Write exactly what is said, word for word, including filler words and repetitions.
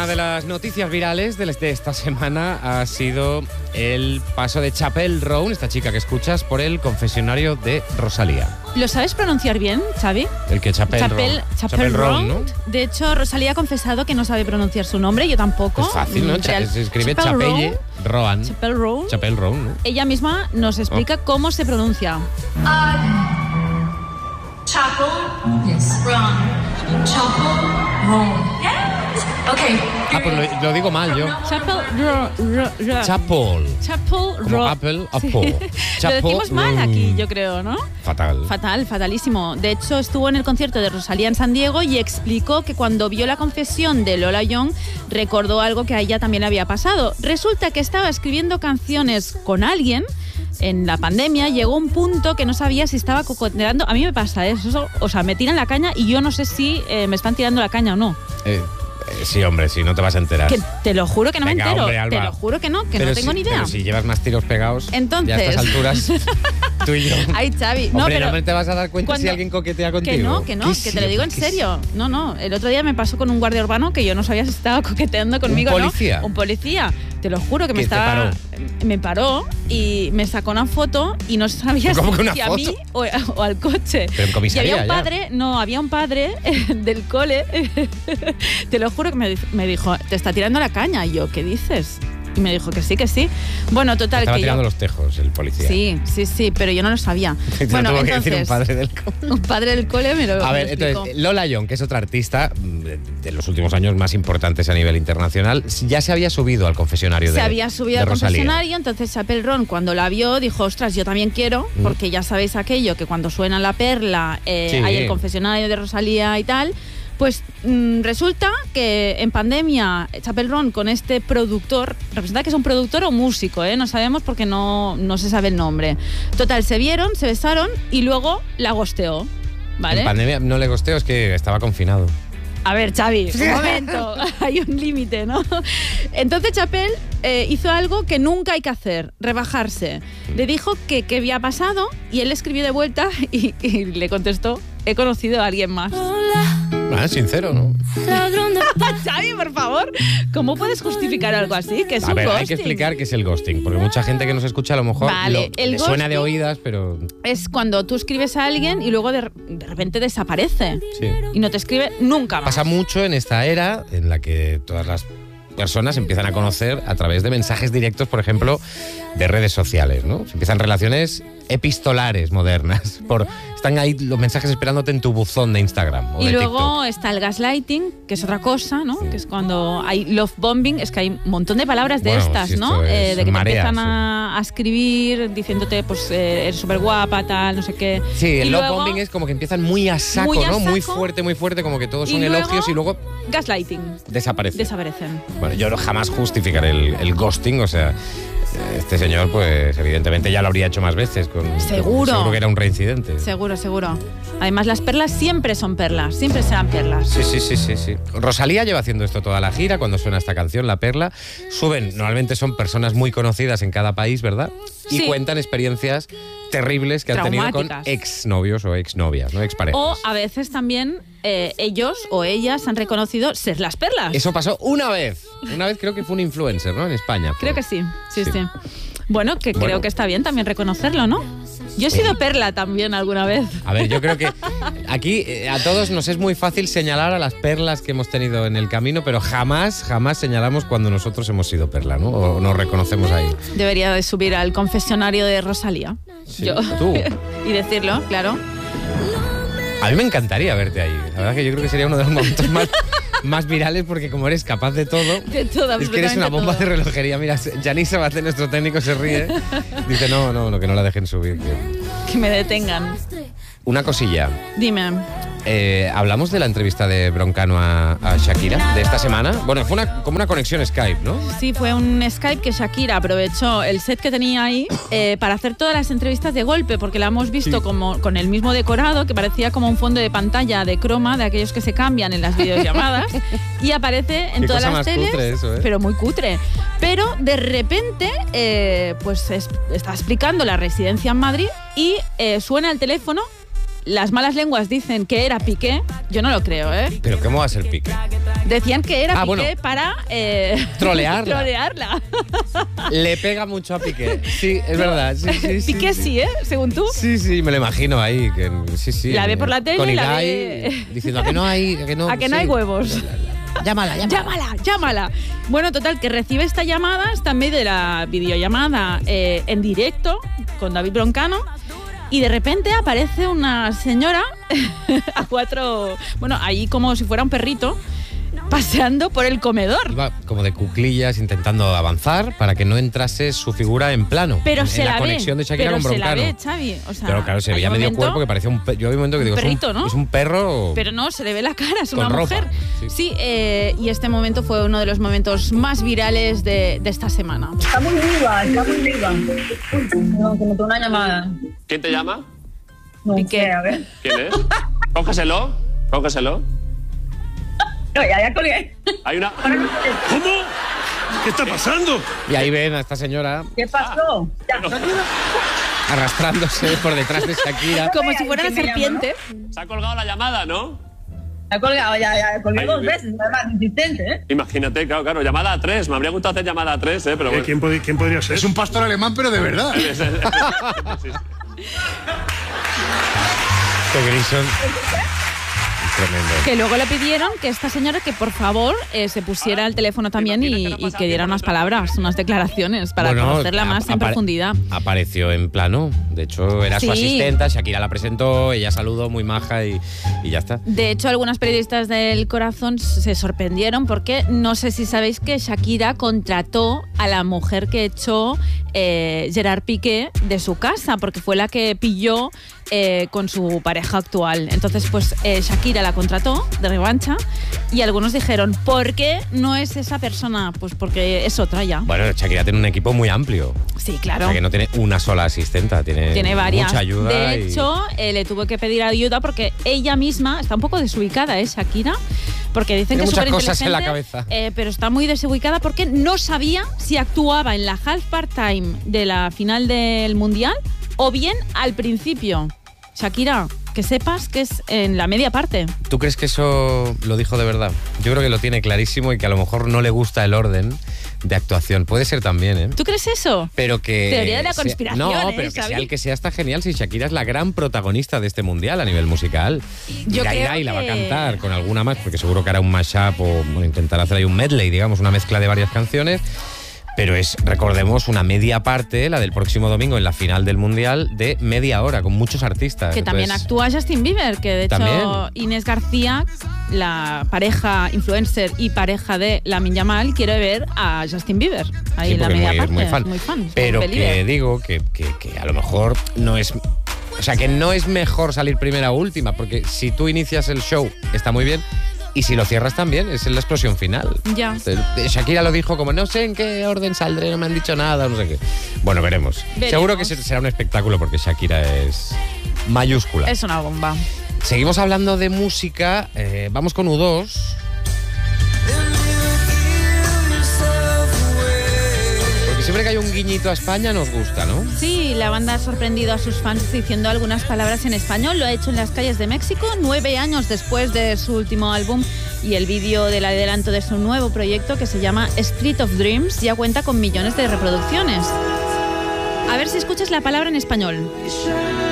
Una de las noticias virales de esta semana ha sido el paso de Chappell Roan, esta chica que escuchas, por el confesionario de Rosalía. ¿Lo sabes pronunciar bien, Xavi? El que Chappell Roan. Chappell Roan, ¿no? De hecho, Rosalía ha confesado que no sabe pronunciar su nombre, yo tampoco. Es fácil, ¿no? Real. Se escribe Chappell Roan. Chappell Roan. Chappell Roan, ¿no? Ella misma nos explica oh. cómo se pronuncia. Uh, Chappell yes. Roan. Chappell Roan. Yeah. Okay. Ah, pues lo, lo digo mal yo. Chappell Ro, ro, ro. Chappell. Chappell Como Ro. Apple, Apple. Sí. Lo decimos mal aquí, yo creo, ¿no? Fatal. Fatal, fatalísimo. De hecho, estuvo en el concierto de Rosalía en San Diego y explicó que cuando vio la confesión de Lola Young, recordó algo que a ella también le había pasado. Resulta que estaba escribiendo canciones con alguien. En la pandemia llegó un punto que no sabía si estaba cocoteando. A mí me pasa eso, o sea, me tiran la caña y yo no sé si eh, me están tirando la caña o no. Eh. Sí, hombre, si no te vas a enterar. Que te lo juro que no Venga, me entero. Hombre, Alba. Te lo juro que no, que pero no tengo si, ni idea. Pero si llevas más tiros pegados, entonces, ya a estas alturas, tú y yo. Ay, Xavi. No, hombre, pero no te vas a dar cuenta cuando, si alguien coquetea contigo. Que no, que no, que sí, te lo digo en serio. Sí. No, no. El otro día me pasó con un guardia urbano que yo no sabía si estaba coqueteando conmigo ¿Un policía? ¿no? Un policía. Te lo juro que me ¿Qué te estaba. paró? Me paró y me sacó una foto y no sabía ¿Cómo si que una a foto? mí o, o al coche. Pero en comisaría, y había un ya. padre, no, había un padre del cole, te lo juro que me, me dijo, te está tirando la caña. Y yo, ¿qué dices? Y me dijo que sí, que sí. Bueno, total, Estaba que tirando yo... los tejos el policía. Sí, sí, sí, pero yo no lo sabía. Te bueno, tuvo entonces, que decir un padre del cole. Un padre del cole me lo A ver, me lo entonces, Lola Young, que es otra artista de, de los últimos años más importantes a nivel internacional, ya se había subido al confesionario se de Se había subido de al Rosalía. confesionario, entonces Chappell Roan, cuando la vio, dijo, ostras, yo también quiero, mm. porque ya sabéis aquello, que cuando suena la perla, eh, sí. hay el confesionario de Rosalía y tal. Pues mmm, resulta que en pandemia Chappell Roan con este productor, representa que es un productor o músico, ¿eh? No sabemos porque no, no se sabe el nombre. Total, se vieron, se besaron y luego la gosteó, ¿vale? En pandemia no le gosteo, es que estaba confinado. A ver, Xavi, un momento, hay un límite, ¿no? Entonces Chappell eh, hizo algo que nunca hay que hacer, rebajarse. Le dijo que qué había pasado y él escribió de vuelta y, y le contestó, he conocido a alguien más. Ah, sincero, ¿no? Xavi, por favor, ¿cómo puedes justificar algo así? Que es a un ver, ghosting. hay que explicar qué es el ghosting, porque mucha gente que nos escucha a lo mejor vale, lo, el le suena de oídas, pero... Es cuando tú escribes a alguien y luego de, de repente desaparece. Sí. Y no te escribe nunca más. Pasa mucho en esta era en la que todas las personas empiezan a conocer a través de mensajes directos, por ejemplo, de redes sociales, ¿no? Se empiezan relaciones epistolares modernas. Por, están ahí los mensajes esperándote en tu buzón de Instagram o y de luego TikTok. está el gaslighting, que es otra cosa, ¿no? Sí. Que es cuando hay love bombing, es que hay un montón de palabras de bueno, estas, si ¿no? Es eh, de que marea, te empiezan sí. a, a escribir diciéndote, pues, eh, eres súper guapa, tal, no sé qué. Sí, el y love luego, bombing es como que empiezan muy a saco, muy a ¿no? saco, muy fuerte, muy fuerte, como que todos son y elogios luego, y luego... gaslighting. Desaparecen. Desaparecen. Bueno, yo jamás justificaré el, el ghosting, o sea... Este señor, pues, evidentemente ya lo habría hecho más veces. Con, seguro. Seguro que era un reincidente. Seguro, seguro. Además, las perlas siempre son perlas, siempre serán perlas. Sí, sí, sí, sí, sí. Rosalía lleva haciendo esto toda la gira, cuando suena esta canción, La Perla. Suben, normalmente son personas muy conocidas en cada país, ¿verdad? Y sí. cuentan experiencias terribles que han tenido con exnovios o exnovias, ¿no? Exparejas. O a veces también eh, ellos o ellas han reconocido ser las perlas. Eso pasó una vez. Una vez creo que fue un influencer, ¿no? En España. Fue. Creo que sí, sí, sí. sí. Bueno, que bueno. creo que está bien también reconocerlo, ¿no? Yo he sido perla también alguna vez. A ver, yo creo que aquí eh, a todos nos es muy fácil señalar a las perlas que hemos tenido en el camino, pero jamás, jamás señalamos cuando nosotros hemos sido perla, ¿no? O nos reconocemos ahí. Debería de subir al confesionario de Rosalía. Sí, yo. ¿Tú? Y decirlo, claro. A mí me encantaría verte ahí. La verdad que yo creo que sería uno de los momentos más... más virales porque como eres capaz de todo, de todo es que eres una bomba todo. de relojería. Mira, Yanis Sabaté, nuestro técnico, se ríe. Dice, no, no, no, que no la dejen subir. Que, que me detengan. Una cosilla. Dime. Eh, hablamos de la entrevista de Broncano a, a Shakira de esta semana. Bueno, fue una, como una conexión Skype, ¿no? Sí, fue un Skype que Shakira aprovechó el set que tenía ahí eh, para hacer todas las entrevistas de golpe, porque la hemos visto sí. como con el mismo decorado, que parecía como un fondo de pantalla de croma, de aquellos que se cambian en las videollamadas, y aparece en Qué todas cosa las más teles, cutre eso, ¿eh? pero muy cutre. Pero de repente, eh, pues es, está explicando la residencia en Madrid y eh, suena el teléfono las malas lenguas dicen que era Piqué. Yo no lo creo, ¿eh? ¿Pero cómo va a ser Piqué? Decían que era Ah, Piqué bueno. para... Eh, Trolearla. trolearla. Le pega mucho a Piqué. Sí, es verdad. Sí, sí, sí, Piqué sí, ¿eh? Según tú. Sí, sí, me lo imagino ahí. Que, sí, sí, La ve por la tele con y la Ibai, ve- diciendo a que no hay... A que no, A que no sí. hay huevos. Llámala, llámala. Llámala, llámala. Bueno, total, que recibe esta llamada, está en medio de la videollamada eh, en directo con David Broncano y de repente aparece una señora a cuatro... Bueno, ahí como si fuera un perrito paseando por el comedor. Iba como de cuclillas intentando avanzar para que no entrase su figura en plano. Pero en, se en la, la ve. conexión de Shakira pero con se la Broncano. ve, Xavi. O sea, Pero claro, se hay veía un medio momento- cuerpo que parecía un pe- yo hay un momento que digo, un es un- perrito, ¿no? es un perro. Pero no, se le ve la cara, es Con una ropa, mujer. sí. Sí, eh, y este momento fue uno de los momentos más virales de, de esta semana. Está muy viva, está muy viva. No, que me tengo una llamada. ¿Quién te llama? No ¿Y qué? sé, a ver. ¿Quién es? Cógeselo, cógeselo. No, ya, ya colgué. Hay una... ¿Cómo? ¿Qué está pasando? Y ahí ven a esta señora ¿Qué pasó? Ya. arrastrándose por detrás de Shakira. Como si fuera ¿Quién una me llama, serpiente. Se ha colgado la llamada, ¿no? Ya he colgado, ya, ya, colgué Ay, dos bien. veces, además, insistente, ¿eh? Imagínate, claro, claro, llamada a tres. Me habría gustado hacer llamada a tres, ¿eh? Pero Eh, bueno. ¿Quién, pod- quién podría ser? Es un pastor alemán, pero de verdad. Es- es- es- sí, sí. Que Grison. Tremendo. Que luego le pidieron que esta señora que por favor eh, se pusiera al teléfono también y, y que diera unas palabras, unas declaraciones para Bueno, conocerla más en apare- profundidad. Apareció en plano. De hecho, era su Sí. asistenta. Shakira la presentó, ella saludó muy maja y, y ya está. De hecho, algunos periodistas del Corazón se sorprendieron porque no sé si sabéis que Shakira contrató a la mujer que echó eh, Gerard Piqué de su casa, porque fue la que pilló eh, con su pareja actual. Entonces, pues eh, Shakira la contrató de revancha y algunos dijeron, ¿por qué no es esa persona? Pues porque es otra ya. Bueno, Shakira tiene un equipo muy amplio. Sí, O claro. sea que no tiene una sola asistenta, tiene, Tiene varias. mucha ayuda. De y- hecho, eh, le tuvo que pedir ayuda porque ella misma está un poco desubicada, ¿eh, Shakira? Porque dicen Tiene que es muchas súper cosas en la inteligente, cabeza. eh, pero está muy desubicada porque no sabía si actuaba en la half part-time de la final del Mundial o bien al principio. Shakira, que sepas que es en la media parte. ¿Tú crees que eso lo dijo de verdad? Yo creo que lo tiene clarísimo y que a lo mejor no le gusta el orden de actuación. Puede ser también, ¿eh? ¿Tú crees eso? Pero que... Teoría de la sea- conspiración, No, ¿eh, pero que Xavi? sea el que sea está genial si Shakira es la gran protagonista de este mundial a nivel musical. Yo Irá, creo irá y la va a que- cantar con alguna más, porque seguro que hará un mashup o bueno, intentará hacer ahí un medley, digamos, una mezcla de varias canciones. Pero es, recordemos, una media parte, la del próximo domingo en la final del Mundial, de media hora, con muchos artistas. Que también Entonces, actúa Justin Bieber, que de hecho También. Inés García, la pareja influencer y pareja de Lamine Yamal, quiere ver a Justin Bieber. Ahí sí, en la porque media muy, parte. muy fan. Muy fan. Pero muy que believer. digo que, que, que a lo mejor no es... O sea, que no es mejor salir primera o última, porque si tú inicias el show está muy bien, y si lo cierras también, es la explosión final. Ya. Entonces, Shakira lo dijo como, no sé en qué orden saldré, no me han dicho nada, no sé qué. Bueno, veremos. Veremos. Seguro que será un espectáculo porque Shakira es mayúscula. Es una bomba. Seguimos hablando de música, eh, vamos con U dos. Porque siempre que hay un guiñito a España nos gusta, ¿no? Sí, la banda ha sorprendido a sus fans diciendo algunas palabras en español. Lo ha hecho en las calles de México, nueve años después de su último álbum, y el vídeo del adelanto de su nuevo proyecto, que se llama Street of Dreams, ya cuenta con millones de reproducciones. A ver si escuchas la palabra en español.